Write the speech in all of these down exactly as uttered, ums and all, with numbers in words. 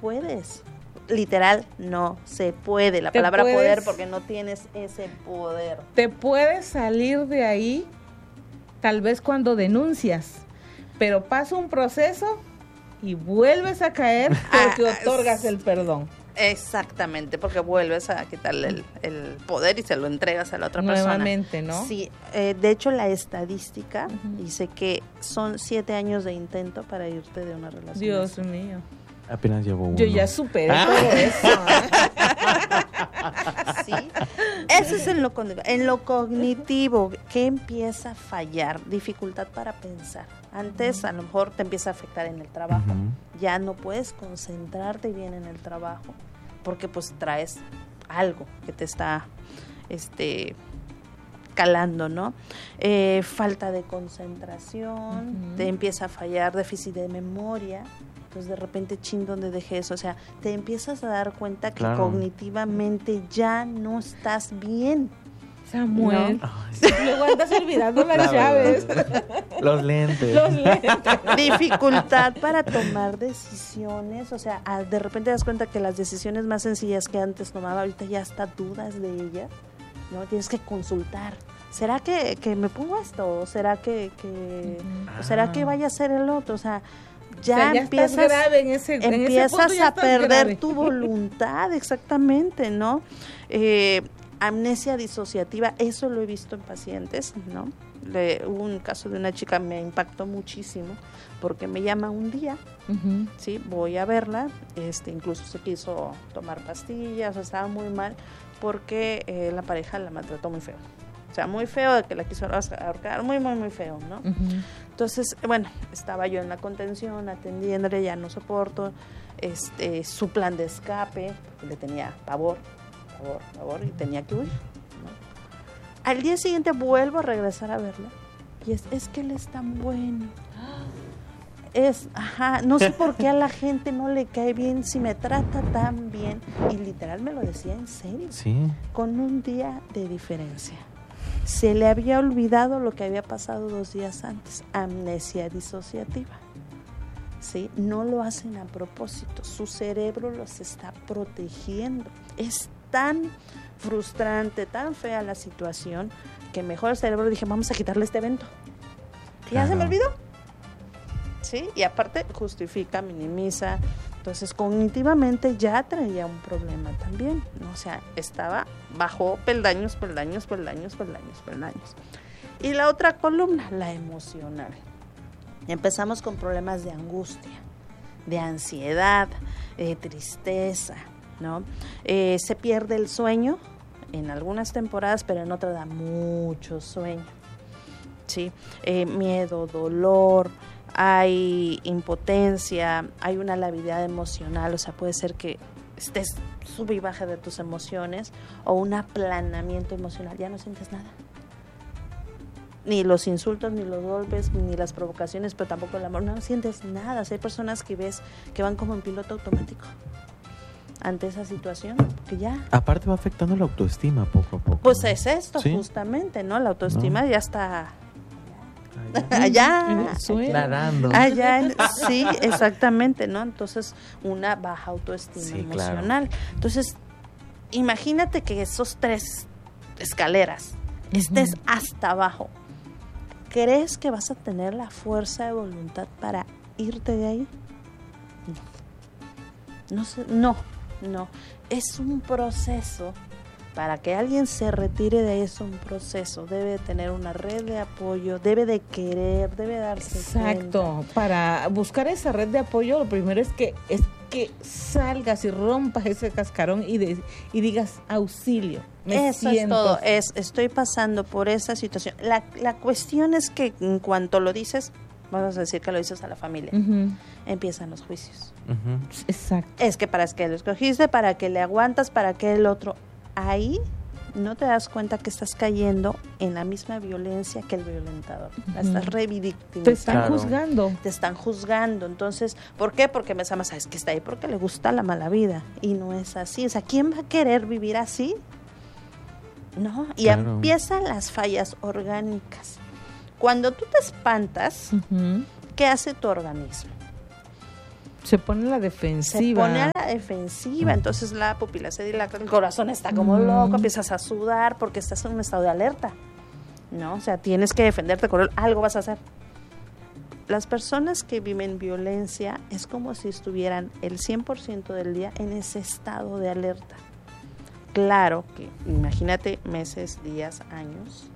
puedes. Literal, no se puede. La palabra puedes, poder, porque no tienes ese poder. Te puedes salir de ahí, tal vez cuando denuncias, pero pasa un proceso y vuelves a caer porque ah, otorgas el perdón. Exactamente, porque vuelves a quitarle el, el poder y se lo entregas a la otra Nuevamente, persona. ¿no? Sí, eh, de hecho la estadística uh-huh. dice que son siete años de intento para irte de una relación. Dios mío. Apenas llevo uno. Yo ya superé ah. todo eso. Sí, eso es en lo, en lo cognitivo. ¿Qué empieza a fallar? Dificultad para pensar. Antes a lo mejor te empieza a afectar en el trabajo. Uh-huh. Ya no puedes concentrarte bien en el trabajo porque pues traes algo que te está este calando, ¿no? Eh, falta de concentración, uh-huh. te empieza a fallar, déficit de memoria. Pues de repente, chin, ¿dónde dejé eso? O sea, te empiezas a dar cuenta que claro. cognitivamente ya no estás bien. Samuel, ¿no? Luego andas olvidando las claro, llaves. Los lentes. Los lentes. Dificultad para tomar decisiones, o sea, de repente te das cuenta que las decisiones más sencillas que antes tomaba, ahorita ya hasta dudas de ellas, ¿no? Tienes que consultar. ¿Será que, que me pongo esto? ¿O será que, que uh-huh. ¿o será que vaya a ser el otro? O sea, ya, o sea, ya empiezas, grave en ese, empiezas en ese punto, a perder grave. Tu voluntad, exactamente, ¿no? Eh, amnesia disociativa, eso lo he visto en pacientes, ¿no? Le, hubo un caso de una chica, me impactó muchísimo, porque me llama un día, uh-huh. ¿sí? Voy a verla, este, incluso se quiso tomar pastillas, o sea, estaba muy mal, porque eh, la pareja la maltrató muy feo. O sea, muy feo, de que la quiso ahorcar, muy, muy, muy feo, ¿no? Uh-huh. Entonces, bueno, estaba yo en la contención, atendiéndole, ya no soporto, este, su plan de escape, le tenía pavor, pavor, pavor, y tenía que huir, ¿no? Al día siguiente vuelvo a regresar a verla, y es, es que él es tan bueno. Es, ajá, no sé por qué a la gente no le cae bien si me trata tan bien, y literal me lo decía en serio, sí. Con un día de diferencia. Se le había olvidado lo que había pasado dos días antes, amnesia disociativa. ¿Sí? No lo hacen a propósito, su cerebro los está protegiendo. Es tan frustrante, tan fea la situación, que mejor el cerebro dije, vamos a quitarle este evento. Claro. Ya se me olvidó. ¿Sí? Y aparte justifica, minimiza. Entonces, cognitivamente ya traía un problema también, ¿no? O sea, estaba bajo peldaños, peldaños, peldaños, peldaños, peldaños. Y la otra columna, la emocional. Empezamos con problemas de angustia, de ansiedad, de tristeza, ¿no? Eh, se pierde el sueño en algunas temporadas, pero en otras da mucho sueño, ¿sí? Eh, miedo, dolor, hay impotencia, hay una labilidad emocional, o sea, puede ser que estés sube y baja de tus emociones, o un aplanamiento emocional, ya no sientes nada. Ni los insultos, ni los golpes, ni las provocaciones, pero tampoco el amor, no sientes nada. O sea, hay personas que ves que van como en piloto automático ante esa situación, que ya... Aparte va afectando la autoestima poco a poco. Pues ¿no? Es esto, ¿sí? Justamente, ¿no? La autoestima ¿no? ya está... Allá, allá, aclarando. Allá, sí, exactamente, ¿no? Entonces, una baja autoestima sí, emocional. Claro. Entonces, imagínate que esos tres escaleras uh-huh. estés hasta abajo. ¿Crees que vas a tener la fuerza de voluntad para irte de ahí? No. No sé, no, no. Es un proceso. Para que alguien se retire de eso, un proceso, debe tener una red de apoyo, debe de querer, debe darse Exacto. cuenta. Para buscar esa red de apoyo, lo primero es que es que salgas y rompas ese cascarón y, de, y digas auxilio. Me Eso siento. es todo. Es, estoy pasando por esa situación. La, la cuestión es que en cuanto lo dices, vamos a decir que lo dices a la familia, uh-huh. empiezan los juicios. Uh-huh. Exacto. Es que para qué lo escogiste, para que le aguantas, para que el otro... Ahí no te das cuenta que estás cayendo en la misma violencia que el violentador. Uh-huh. La estás revictimizando. Te están claro. juzgando. Te están juzgando. Entonces, ¿por qué? Porque me llamas, ¿sabes que está ahí? Porque le gusta la mala vida. Y no es así. O sea, ¿quién va a querer vivir así? ¿No? Y claro. empiezan las fallas orgánicas. Cuando tú te espantas, uh-huh. ¿qué hace tu organismo? Se pone a la defensiva. Se pone a la defensiva, entonces la pupila se dilata, el corazón está como mm. loco, empiezas a sudar porque estás en un estado de alerta, ¿no? O sea, tienes que defenderte con algo vas a hacer. Las personas que viven violencia es como si estuvieran el cien por ciento del día en ese estado de alerta. Claro que, imagínate, meses, días, años,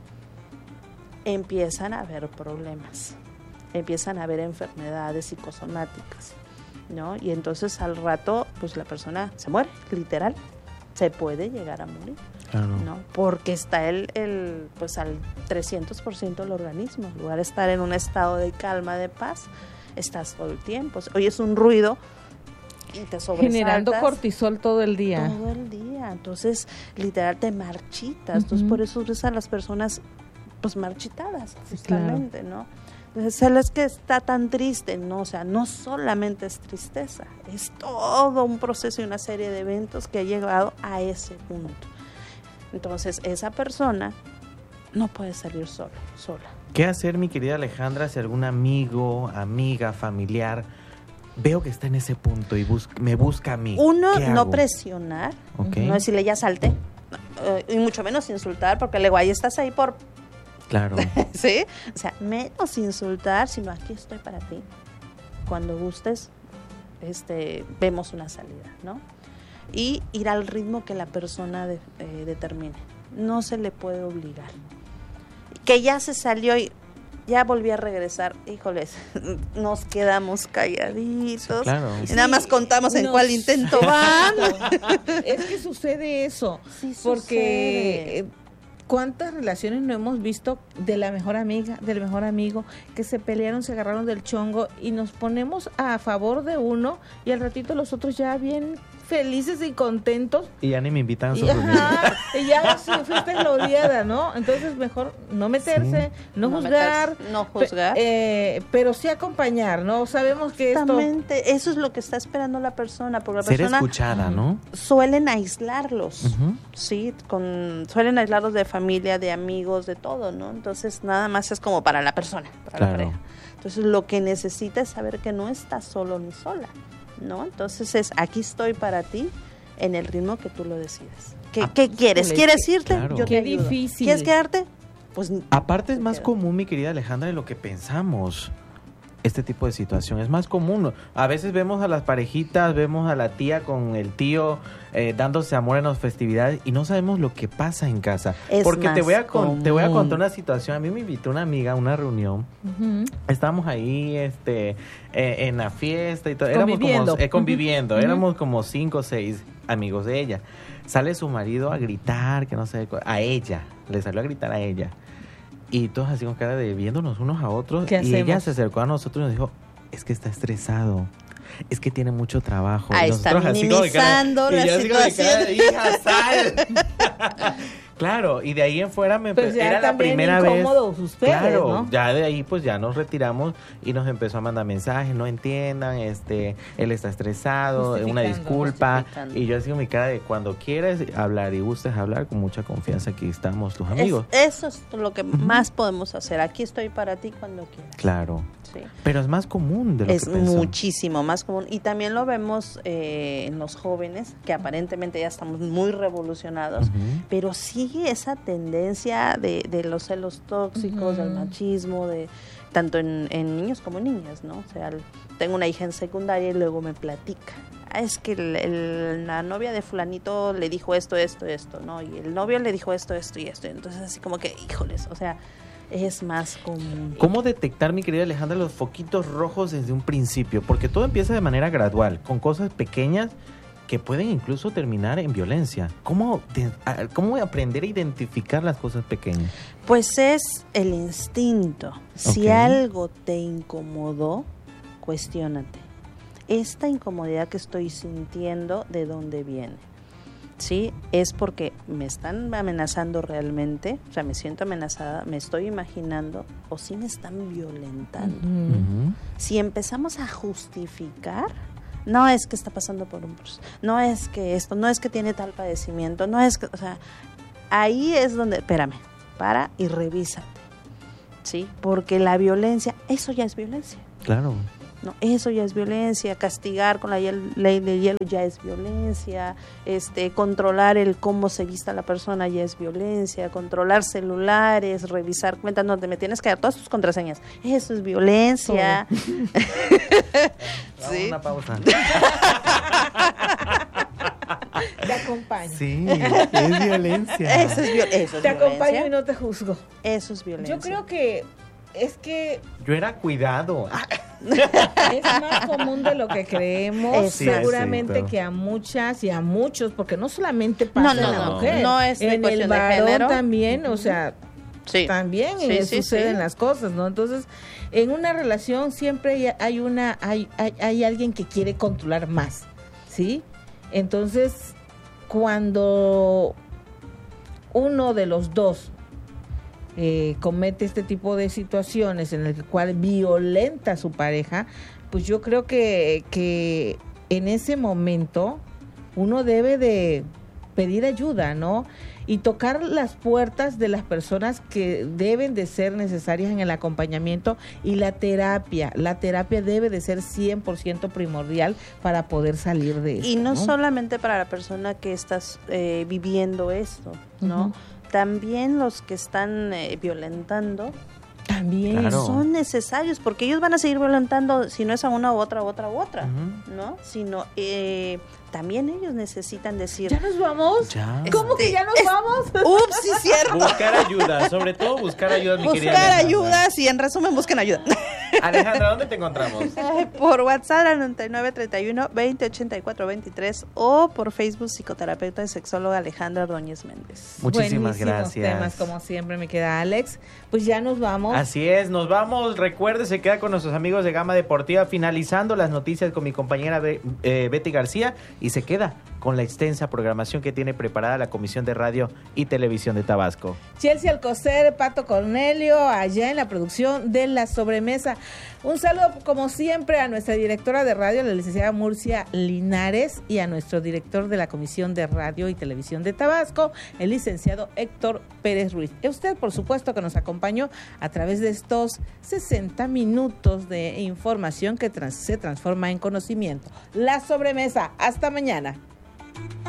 empiezan a haber problemas, empiezan a haber enfermedades psicosomáticas, ¿no? Y entonces al rato, pues la persona se muere, literal, se puede llegar a morir, claro. ¿no? Porque está el, el, pues al trescientos por ciento del organismo, en lugar de estar en un estado de calma, de paz, estás todo el tiempo, oyes un ruido y te sobresaltas. Generando cortisol todo el día. Todo el día, entonces literal te marchitas, uh-huh. entonces por eso ves a las personas pues marchitadas, justamente, claro. ¿no? Entonces él es que está tan triste, no, o sea, no solamente es tristeza, es todo un proceso y una serie de eventos que ha llegado a ese punto. Entonces esa persona no puede salir solo, sola. ¿Qué hacer, mi querida Alejandra, si algún amigo, amiga, familiar veo que está en ese punto y bus- me busca a mí? Uno, no presionar, okay. no decirle ya salte, uh, y mucho menos insultar, porque luego ahí estás ahí por... Claro. ¿Sí? O sea, menos insultar, sino aquí estoy para ti. Cuando gustes, este, vemos una salida, ¿no? Y ir al ritmo que la persona de, eh, determine. No se le puede obligar. Que ya se salió y ya volví a regresar, híjoles, nos quedamos calladitos. Claro. Y sí, nada más contamos en nos... cuál intento van. Es que sucede eso, sí, porque sucede. ¿Cuántas relaciones no hemos visto de la mejor amiga, del mejor amigo, que se pelearon, se agarraron del chongo y nos ponemos a favor de uno y al ratito los otros ya bien felices y contentos? Y ya ni me invitan a sus y, ajá, y ya sí, fuiste la odiada, ¿no? Entonces mejor no meterse, sí. no, no juzgar. Meterse, no juzgar. Pe- eh, pero sí acompañar, ¿no? Sabemos que Exactamente, esto... eso es lo que está esperando la persona, porque la Ser persona... escuchada, ¿no? Suelen aislarlos, uh-huh. ¿sí? Con, suelen aislarlos de familia, de amigos, de todo, ¿no? Entonces nada más es como para la persona, para claro. la pareja. Entonces lo que necesita es saber que no estás solo ni sola, ¿no? Entonces es, aquí estoy para ti en el ritmo que tú lo decides. ¿Qué, ah, ¿qué quieres? ¿Quieres irte? Claro. Yo te Qué ayudo. difícil. ¿Quieres quedarte? Pues aparte es más queda. común, mi querida Alejandra, de lo que pensamos. Este tipo de situación es más común. A veces vemos a las parejitas, vemos a la tía con el tío eh, dándose amor en las festividades y no sabemos lo que pasa en casa. Es Porque más te voy a con, común. te voy a contar una situación. A mí me invitó una amiga a una reunión. Uh-huh. Estábamos ahí este eh, en la fiesta y todo. Éramos conviviendo. como eh, conviviendo. Uh-huh. Éramos como cinco o seis amigos de ella. Sale su marido a gritar, que no sé, a ella. Le salió a gritar a ella. Y todos así con cara de viéndonos unos a otros. ¿Qué y hacemos? ella se acercó a nosotros y nos dijo, es que está estresado. Es que tiene mucho trabajo. Ahí y está nosotros minimizando así como de cara, la y yo así como de situación. cara, hija, sal. Claro, y de ahí en fuera me pues empe- era la primera incómodos vez. Ustedes, claro, ¿no? ya de ahí pues ya nos retiramos y nos empezó a mandar mensajes, no entiendan, este, él está estresado, una disculpa. Y yo así con mi cara de cuando quieres hablar y gustes hablar, con mucha confianza, aquí estamos tus amigos. Es, eso es lo que uh-huh. más podemos hacer. Aquí estoy para ti cuando quieras. Claro. Sí. Pero es más común de lo es que pensamos. muchísimo más común y también lo vemos eh, en los jóvenes que aparentemente ya estamos muy revolucionados, uh-huh. pero sigue esa tendencia de, de los celos tóxicos, uh-huh. del machismo, de tanto en, en niños como en niñas, ¿no? O sea, el, tengo una hija en secundaria y luego me platica. Ah, es que el, el, la novia de fulanito le dijo esto, esto, esto, ¿no? Y el novio le dijo esto, esto y esto. Entonces así como que, híjoles, o sea, es más común. ¿Cómo detectar, mi querida Alejandra, los foquitos rojos desde un principio? Porque todo empieza de manera gradual, con cosas pequeñas que pueden incluso terminar en violencia. ¿Cómo, de, a, cómo aprender a identificar las cosas pequeñas? Pues es el instinto. Si okay. algo te incomodó, cuestiónate. Esta incomodidad que estoy sintiendo, ¿de dónde viene? ¿Sí? Es porque me están amenazando realmente, o sea, me siento amenazada, me estoy imaginando, o si me están violentando. Uh-huh. Si empezamos a justificar, no es que está pasando por un proceso, no es que esto, no es que tiene tal padecimiento, no es que, o sea, ahí es donde, espérame, para y revísate, ¿sí? Porque la violencia, eso ya es violencia. Claro. No, eso ya es violencia, castigar con la ley del hielo ya es violencia, este, controlar el cómo se vista la persona ya es violencia, controlar celulares, revisar cuentas, no, te me tienes que dar todas tus contraseñas, eso es violencia. Sí. Una pausa. Te acompaño. Sí, es violencia. Eso es, viol- eso es te violencia. acompaño y no te juzgo. Eso es violencia. Yo creo que es que Yo era cuidado. es más común de lo que creemos. Sí, seguramente exacto. que a muchas y a muchos, porque no solamente pasa No, no, en la no, mujer, no es de en el cuestión de varón género. también, o sea, Sí. también Sí, eh, sí, suceden sí. las cosas, ¿no? Entonces, en una relación siempre hay- hay una, hay, hay, hay alguien que quiere controlar más, ¿sí? Entonces, cuando uno de los dos eh, comete este tipo de situaciones en el cual violenta a su pareja, pues yo creo que, que en ese momento uno debe de pedir ayuda, ¿no? Y tocar las puertas de las personas que deben de ser necesarias en el acompañamiento y la terapia. La terapia debe de ser cien por ciento primordial para poder salir de esto. Y no, ¿no? solamente para la persona que estás eh, viviendo esto, ¿no? Ujú. También los que están eh, violentando También. Claro. son necesarios, porque ellos van a seguir violentando, si no es a una u otra, u otra, u otra, Ujú. ¿no? Sino eh, también ellos necesitan decir, ¿Ya nos vamos? Ya. ¿Cómo que ya nos Es- vamos? ups, sí, cierto. Buscar ayuda, sobre todo buscar ayuda, mi querida Buscar Alejandra. ayuda, sí, en resumen, busquen ayuda. Alejandra, ¿dónde te encontramos? Por WhatsApp al noventa y nueve treinta y uno veinte ochenta y cuatro veintitrés o por Facebook psicoterapeuta y sexóloga Alejandra Ordóñez Méndez. Muchísimas Buenísimos gracias. temas, como siempre, me queda Alex. Pues ya nos vamos. Así es, nos vamos. Recuerde, se queda con nuestros amigos de Gama Deportiva, finalizando las noticias con mi compañera Be- eh, Betty García, y se queda con la extensa programación que tiene preparada la Comisión de Radio y Televisión de Tabasco. Chelsea Alcocer, Pato Cornelio, allá en la producción de La Sobremesa. Un saludo, como siempre, a nuestra directora de radio, la licenciada Murcia Linares, y a nuestro director de la Comisión de Radio y Televisión de Tabasco, el licenciado Héctor Pérez Ruiz. Y usted, por supuesto, que nos acompañó a través de estos sesenta minutos de información que trans- se transforma en conocimiento. La Sobremesa. Hasta mañana.